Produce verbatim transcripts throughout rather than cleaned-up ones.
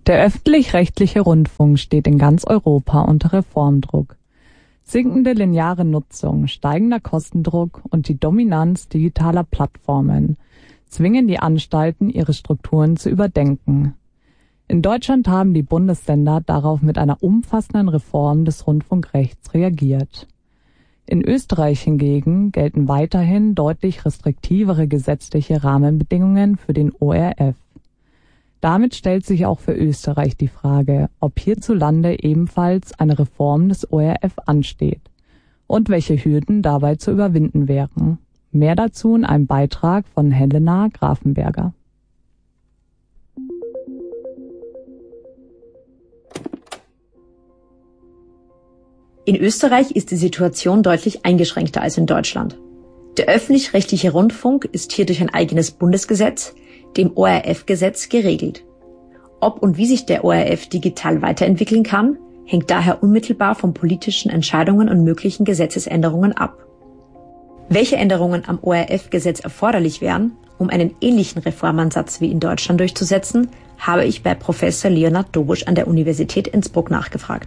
Der öffentlich-rechtliche Rundfunk steht in ganz Europa unter Reformdruck. Sinkende lineare Nutzung, steigender Kostendruck und die Dominanz digitaler Plattformen zwingen die Anstalten, ihre Strukturen zu überdenken. In Deutschland haben die Bundesländer darauf mit einer umfassenden Reform des Rundfunkrechts reagiert. In Österreich hingegen gelten weiterhin deutlich restriktivere gesetzliche Rahmenbedingungen für den O R F. Damit stellt sich auch für Österreich die Frage, ob hierzulande ebenfalls eine Reform des O R F ansteht und welche Hürden dabei zu überwinden wären. Mehr dazu in einem Beitrag von Helena Grafenberger. In Österreich ist die Situation deutlich eingeschränkter als in Deutschland. Der öffentlich-rechtliche Rundfunk ist hier durch ein eigenes Bundesgesetz, dem O R F-Gesetz, geregelt. Ob und wie sich der O R F digital weiterentwickeln kann, hängt daher unmittelbar von politischen Entscheidungen und möglichen Gesetzesänderungen ab. Welche Änderungen am O R F-Gesetz erforderlich wären, um einen ähnlichen Reformansatz wie in Deutschland durchzusetzen, habe ich bei Professor Leonhard Dobusch an der Universität Innsbruck nachgefragt.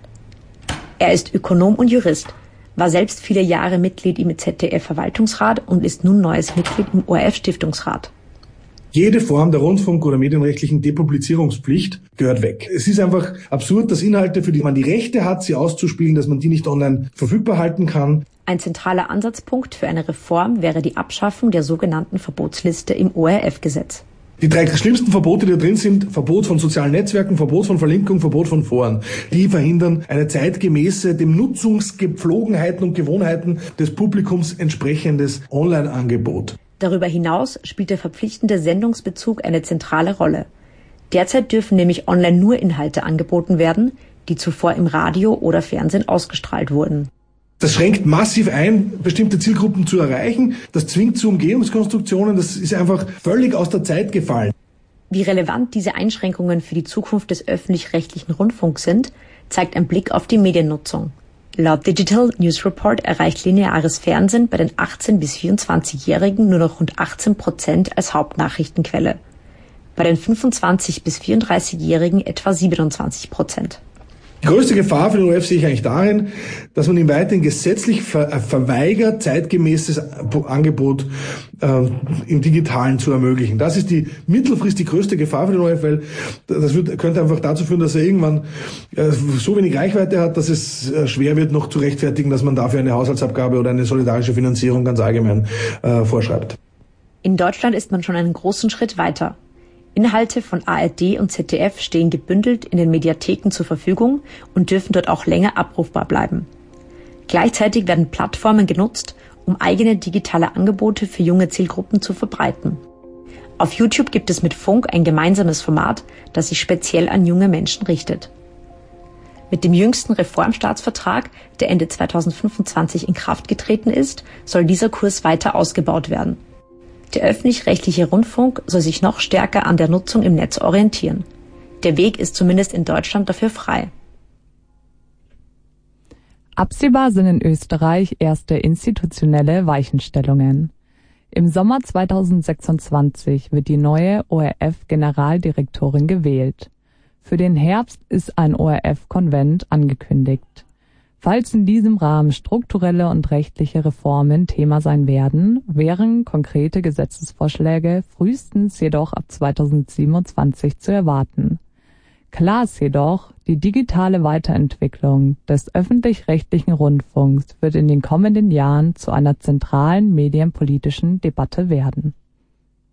Er ist Ökonom und Jurist, war selbst viele Jahre Mitglied im Z D F-Verwaltungsrat und ist nun neues Mitglied im O R F-Stiftungsrat. Jede Form der Rundfunk- oder medienrechtlichen Depublizierungspflicht gehört weg. Es ist einfach absurd, dass Inhalte, für die man die Rechte hat, sie auszuspielen, dass man die nicht online verfügbar halten kann. Ein zentraler Ansatzpunkt für eine Reform wäre die Abschaffung der sogenannten Verbotsliste im O R F-Gesetz. Die drei schlimmsten Verbote, die da drin sind: Verbot von sozialen Netzwerken, Verbot von Verlinkung, Verbot von Foren. Die verhindern eine zeitgemäße, dem Nutzungsgepflogenheiten und Gewohnheiten des Publikums entsprechendes Online-Angebot. Darüber hinaus spielt der verpflichtende Sendungsbezug eine zentrale Rolle. Derzeit dürfen nämlich online nur Inhalte angeboten werden, die zuvor im Radio oder Fernsehen ausgestrahlt wurden. Das schränkt massiv ein, bestimmte Zielgruppen zu erreichen. Das zwingt zu Umgehungskonstruktionen. Das ist einfach völlig aus der Zeit gefallen. Wie relevant diese Einschränkungen für die Zukunft des öffentlich-rechtlichen Rundfunks sind, zeigt ein Blick auf die Mediennutzung. Laut Digital News Report erreicht lineares Fernsehen bei den achtzehn- bis vierundzwanzigjährigen nur noch rund achtzehn Prozent als Hauptnachrichtenquelle. Bei den fünfundzwanzig- bis vierunddreißigjährigen etwa siebenundzwanzig Prozent. Die größte Gefahr für den O R F sehe ich eigentlich darin, dass man ihm weiterhin gesetzlich ver- verweigert, zeitgemäßes Angebot äh, im Digitalen zu ermöglichen. Das ist die mittelfristig größte Gefahr für den O R F, weil das wird, könnte einfach dazu führen, dass er irgendwann äh, so wenig Reichweite hat, dass es äh, schwer wird, noch zu rechtfertigen, dass man dafür eine Haushaltsabgabe oder eine solidarische Finanzierung ganz allgemein äh, vorschreibt. In Deutschland ist man schon einen großen Schritt weiter. Inhalte von A R D und Z D F stehen gebündelt in den Mediatheken zur Verfügung und dürfen dort auch länger abrufbar bleiben. Gleichzeitig werden Plattformen genutzt, um eigene digitale Angebote für junge Zielgruppen zu verbreiten. Auf YouTube gibt es mit Funk ein gemeinsames Format, das sich speziell an junge Menschen richtet. Mit dem jüngsten Reformstaatsvertrag, der Ende zweitausendfünfundzwanzig in Kraft getreten ist, soll dieser Kurs weiter ausgebaut werden. Der öffentlich-rechtliche Rundfunk soll sich noch stärker an der Nutzung im Netz orientieren. Der Weg ist zumindest in Deutschland dafür frei. Absehbar sind in Österreich erste institutionelle Weichenstellungen. Im Sommer zweitausendsechsundzwanzig wird die neue O R F-Generaldirektorin gewählt. Für den Herbst ist ein O R F-Konvent angekündigt. Falls in diesem Rahmen strukturelle und rechtliche Reformen Thema sein werden, wären konkrete Gesetzesvorschläge frühestens jedoch ab zweitausendsiebenundzwanzig zu erwarten. Klar ist jedoch, die digitale Weiterentwicklung des öffentlich-rechtlichen Rundfunks wird in den kommenden Jahren zu einer zentralen medienpolitischen Debatte werden.